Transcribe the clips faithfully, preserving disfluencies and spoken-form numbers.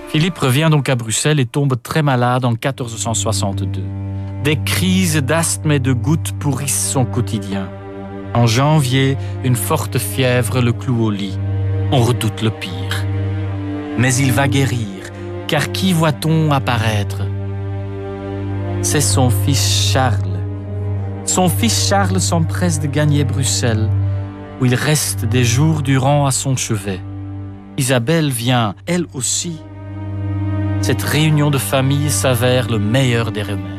Philippe revient donc à Bruxelles et tombe très malade en quatorze cent soixante-deux. Des crises d'asthme et de gouttes pourrissent son quotidien. En janvier, une forte fièvre le cloue au lit. On redoute le pire. Mais il va guérir, car qui voit-on apparaître? C'est son fils Charles. Son fils Charles s'empresse de gagner Bruxelles, où il reste des jours durant à son chevet. Isabelle vient, elle aussi. Cette réunion de famille s'avère le meilleur des remèdes.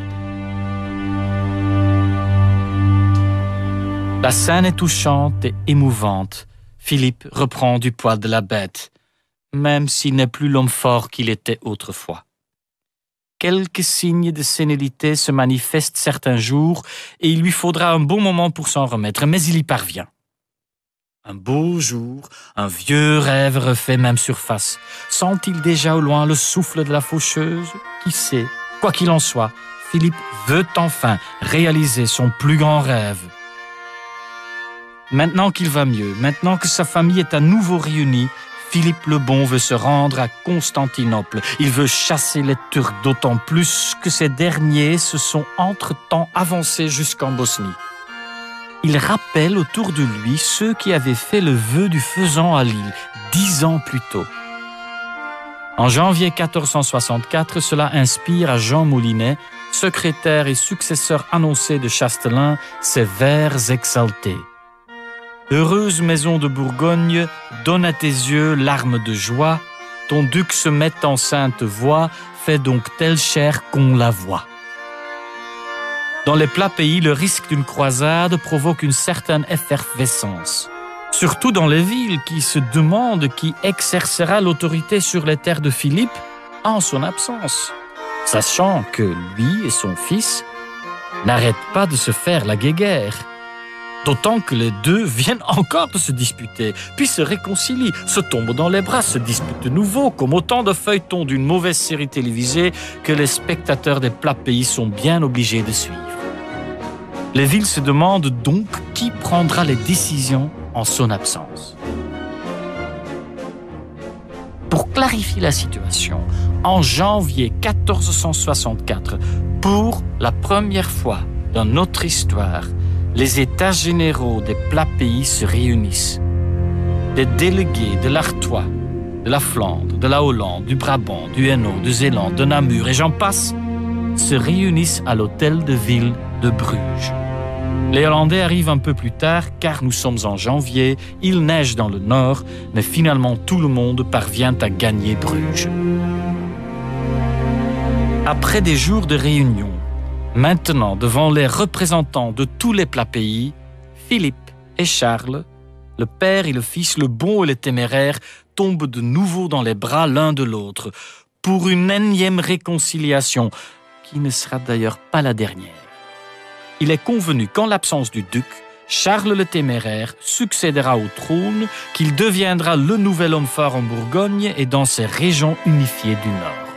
La scène est touchante et émouvante. Philippe reprend du poil de la bête, même s'il n'est plus l'homme fort qu'il était autrefois. Quelques signes de sénilité se manifestent certains jours et il lui faudra un bon moment pour s'en remettre, mais il y parvient. Un beau jour, un vieux rêve refait même surface. Sent-il déjà au loin le souffle de la faucheuse? Qui sait? Quoi qu'il en soit, Philippe veut enfin réaliser son plus grand rêve. Maintenant qu'il va mieux, maintenant que sa famille est à nouveau réunie, Philippe le Bon veut se rendre à Constantinople. Il veut chasser les Turcs, d'autant plus que ces derniers se sont entre-temps avancés jusqu'en Bosnie. Il rappelle autour de lui ceux qui avaient fait le vœu du faisan à Lille, dix ans plus tôt. En janvier quatorze cent soixante-quatre, cela inspire à Jean Moulinet, secrétaire et successeur annoncé de Chastelain, ces vers exaltés. Heureuse maison de Bourgogne, donne à tes yeux larmes de joie, ton duc se met en sainte voie, fais donc telle chair qu'on la voit. Dans les plats pays, le risque d'une croisade provoque une certaine effervescence. Surtout dans les villes qui se demandent qui exercera l'autorité sur les terres de Philippe en son absence, sachant que lui et son fils n'arrêtent pas de se faire la guéguerre. D'autant que les deux viennent encore de se disputer, puis se réconcilient, se tombent dans les bras, se disputent de nouveau, comme autant de feuilletons d'une mauvaise série télévisée que les spectateurs des plats pays sont bien obligés de suivre. Les villes se demandent donc qui prendra les décisions en son absence. Pour clarifier la situation, en janvier quatorze cent soixante-quatre, pour la première fois dans notre histoire, les États généraux des plats pays se réunissent. Des délégués de l'Artois, de la Flandre, de la Hollande, du Brabant, du Hainaut, de Zélande, de Namur et j'en passe, se réunissent à l'hôtel de ville de Bruges. Les Hollandais arrivent un peu plus tard car nous sommes en janvier, il neige dans le nord, mais finalement tout le monde parvient à gagner Bruges. Après des jours de réunion, maintenant, devant les représentants de tous les plats pays, Philippe et Charles, le père et le fils, le bon et le téméraire, tombent de nouveau dans les bras l'un de l'autre pour une énième réconciliation, qui ne sera d'ailleurs pas la dernière. Il est convenu qu'en l'absence du duc, Charles le Téméraire succédera au trône, qu'il deviendra le nouvel homme fort en Bourgogne et dans ses régions unifiées du Nord.